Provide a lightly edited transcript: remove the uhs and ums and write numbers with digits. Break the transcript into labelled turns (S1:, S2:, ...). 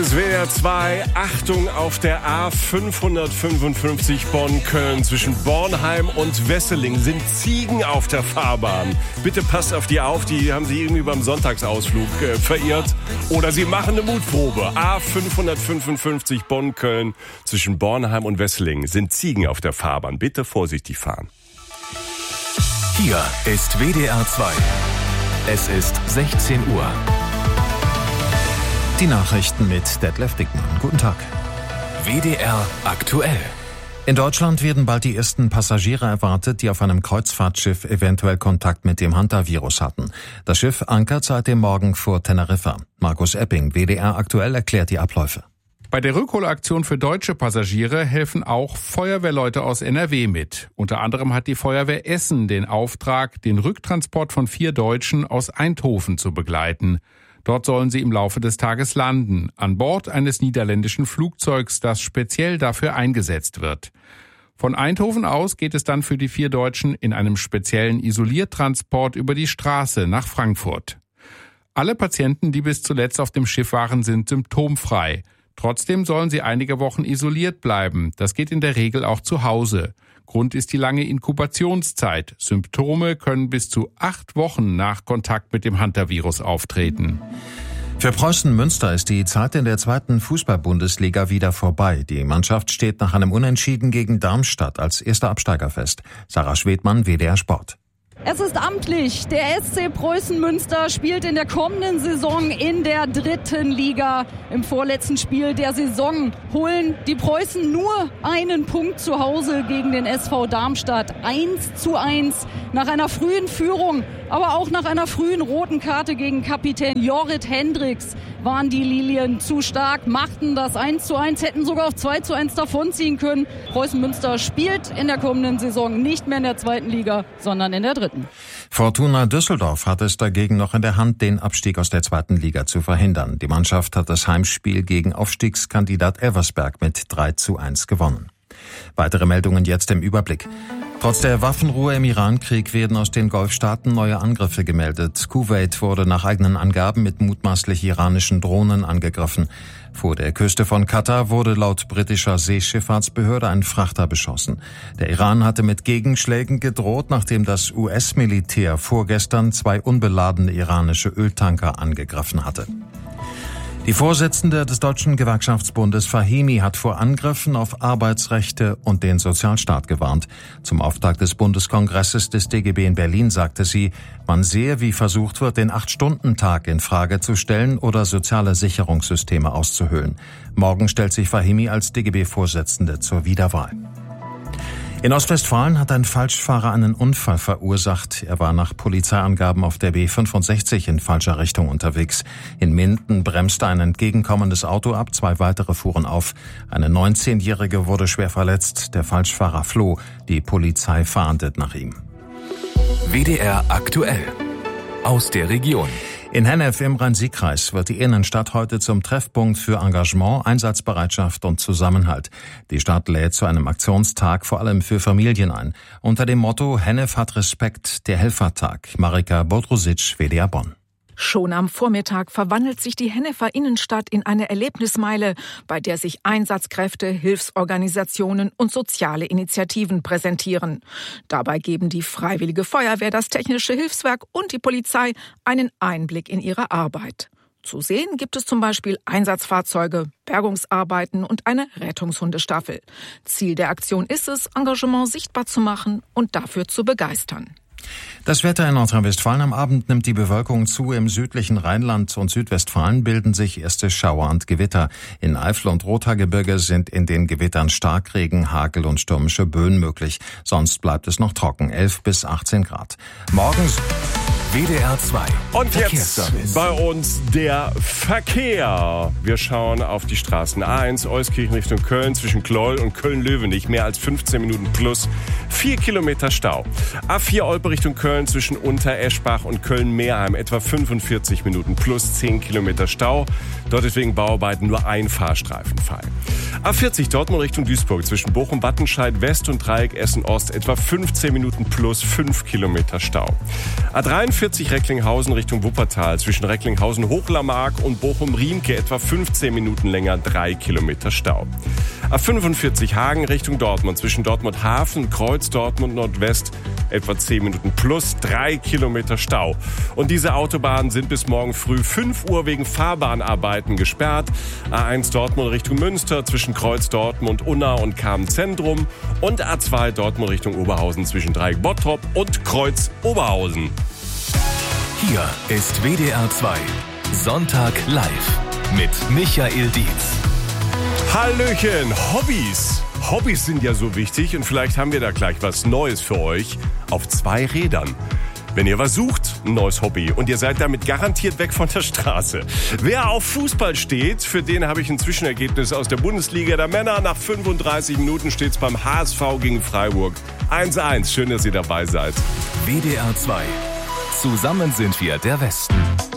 S1: WDR 2, Achtung auf der A555 Bonn-Köln. Zwischen Bornheim und Wesseling sind Ziegen auf der Fahrbahn. Bitte passt auf die auf, die haben sich irgendwie beim Sonntagsausflug verirrt. Oder sie machen eine Mutprobe. A555 Bonn-Köln. Zwischen Bornheim und Wesseling sind Ziegen auf der Fahrbahn. Bitte vorsichtig fahren.
S2: Hier ist WDR 2. Es ist 16 Uhr.
S3: Die Nachrichten mit Detlef Dickmann. Guten Tag.
S2: WDR aktuell.
S3: In Deutschland werden bald die ersten Passagiere erwartet, die auf einem Kreuzfahrtschiff eventuell Kontakt mit dem Hantavirus hatten. Das Schiff ankert seit dem Morgen vor Teneriffa. Markus Epping, WDR aktuell, erklärt die Abläufe.
S4: Bei der Rückholaktion für deutsche Passagiere helfen auch Feuerwehrleute aus NRW mit. Unter anderem hat die Feuerwehr Essen den Auftrag, den Rücktransport von 4 Deutschen aus Eindhoven zu begleiten. Dort sollen sie im Laufe des Tages landen, an Bord eines niederländischen Flugzeugs, das speziell dafür eingesetzt wird. Von Eindhoven aus geht es dann für die 4 Deutschen in einem speziellen Isoliertransport über die Straße nach Frankfurt. Alle Patienten, die bis zuletzt auf dem Schiff waren, sind symptomfrei. Trotzdem sollen sie einige Wochen isoliert bleiben. Das geht in der Regel auch zu Hause. Grund ist die lange Inkubationszeit. Symptome können bis zu 8 Wochen nach Kontakt mit dem Hantavirus auftreten.
S3: Für Preußen Münster ist die Zeit in der 2. Fußball-Bundesliga wieder vorbei. Die Mannschaft steht nach einem Unentschieden gegen Darmstadt als erster Absteiger fest. Sarah Schwedmann, WDR Sport.
S5: Es ist amtlich. Der SC Preußen Münster spielt in der kommenden Saison in der 3. Liga. Im vorletzten Spiel der Saison holen die Preußen nur einen Punkt zu Hause gegen den SV Darmstadt. 1:1 nach einer frühen Führung, aber auch nach einer frühen roten Karte gegen Kapitän Jorrit Hendricks waren die Lilien zu stark, machten das 1:1, hätten sogar auf 2:1 davonziehen können. Preußen Münster spielt in der kommenden Saison nicht mehr in der 2. Liga, sondern in der 3.
S3: Fortuna Düsseldorf hat es dagegen noch in der Hand, den Abstieg aus der 2. Liga zu verhindern. Die Mannschaft hat das Heimspiel gegen Aufstiegskandidat Elversberg mit 3:1 gewonnen. Weitere Meldungen jetzt im Überblick. Trotz der Waffenruhe im Iran-Krieg werden aus den Golfstaaten neue Angriffe gemeldet. Kuwait wurde nach eigenen Angaben mit mutmaßlich iranischen Drohnen angegriffen. Vor der Küste von Katar wurde laut britischer Seeschifffahrtsbehörde ein Frachter beschossen. Der Iran hatte mit Gegenschlägen gedroht, nachdem das US-Militär vorgestern 2 unbeladene iranische Öltanker angegriffen hatte. Die Vorsitzende des Deutschen Gewerkschaftsbundes Fahimi hat vor Angriffen auf Arbeitsrechte und den Sozialstaat gewarnt. Zum Auftakt des Bundeskongresses des DGB in Berlin sagte sie, man sehe, wie versucht wird, den 8-Stunden-Tag in Frage zu stellen oder soziale Sicherungssysteme auszuhöhlen. Morgen stellt sich Fahimi als DGB-Vorsitzende zur Wiederwahl. In Ostwestfalen hat ein Falschfahrer einen Unfall verursacht. Er war nach Polizeiangaben auf der B65 in falscher Richtung unterwegs. In Minden bremste ein entgegenkommendes Auto ab, 2 weitere fuhren auf. Eine 19-Jährige wurde schwer verletzt. Der Falschfahrer floh. Die Polizei fahndet nach ihm.
S2: WDR aktuell. Aus der Region.
S3: In Hennef im Rhein-Sieg-Kreis wird die Innenstadt heute zum Treffpunkt für Engagement, Einsatzbereitschaft und Zusammenhalt. Die Stadt lädt zu einem Aktionstag vor allem für Familien ein. Unter dem Motto Hennef hat Respekt, der Helfertag. Marika Bodrusic, WDR Bonn.
S6: Schon am Vormittag verwandelt sich die Hennefer Innenstadt in eine Erlebnismeile, bei der sich Einsatzkräfte, Hilfsorganisationen und soziale Initiativen präsentieren. Dabei geben die Freiwillige Feuerwehr, das Technische Hilfswerk und die Polizei einen Einblick in ihre Arbeit. Zu sehen gibt es zum Beispiel Einsatzfahrzeuge, Bergungsarbeiten und eine Rettungshundestaffel. Ziel der Aktion ist es, Engagement sichtbar zu machen und dafür zu begeistern.
S3: Das Wetter in Nordrhein-Westfalen: Am Abend nimmt die Bewölkung zu. Im südlichen Rheinland und Südwestfalen bilden sich erste Schauer und Gewitter. In Eifel und Rothaargebirge sind in den Gewittern Starkregen, Hagel und stürmische Böen möglich. Sonst bleibt es noch trocken, 11 bis 18 Grad. Morgens
S2: WDR 2.
S1: Und jetzt bei uns der Verkehr. Wir schauen auf die Straßen. A1 Euskirchen Richtung Köln zwischen Kloll und Köln-Löwenich. Mehr als 15 Minuten plus 4 Kilometer Stau. A4 Olpe Richtung Köln zwischen Untereschbach und Köln-Meerheim. Etwa 45 Minuten plus 10 Kilometer Stau. Dort ist wegen Bauarbeiten nur ein Fahrstreifen frei. A40 Dortmund Richtung Duisburg zwischen Bochum-Wattenscheid West und Dreieck Essen-Ost. Etwa 15 Minuten plus 5 Kilometer Stau. A43 A40 Recklinghausen Richtung Wuppertal zwischen Recklinghausen-Hochlarmark und Bochum-Riemke etwa 15 Minuten länger, 3 Kilometer Stau. A45 Hagen Richtung Dortmund zwischen Dortmund-Hafen, Kreuz, Dortmund Nordwest etwa 10 Minuten plus 3 Kilometer Stau. Und diese Autobahnen sind bis morgen früh 5 Uhr wegen Fahrbahnarbeiten gesperrt. A1 Dortmund Richtung Münster zwischen Kreuz, Dortmund, Unna und Kamen-Zentrum und A2 Dortmund Richtung Oberhausen zwischen Dreieck Bottrop und Kreuz Oberhausen.
S2: Hier ist WDR 2 Sonntag live mit Michael Dietz.
S1: Hallöchen, Hobbys. Hobbys sind ja so wichtig und vielleicht haben wir da gleich was Neues für euch auf 2 Rädern. Wenn ihr was sucht, ein neues Hobby und ihr seid damit garantiert weg von der Straße. Wer auf Fußball steht, für den habe ich ein Zwischenergebnis aus der Bundesliga der Männer. Nach 35 Minuten steht es beim HSV gegen Freiburg 1:1. Schön, dass ihr dabei seid.
S2: WDR 2. Zusammen sind wir der Westen.